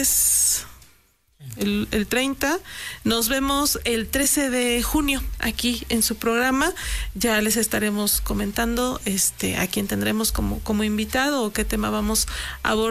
es el 30. Nos vemos el 13 de junio aquí en su programa. Ya les estaremos comentando a quién tendremos como invitado o qué tema vamos a abordar.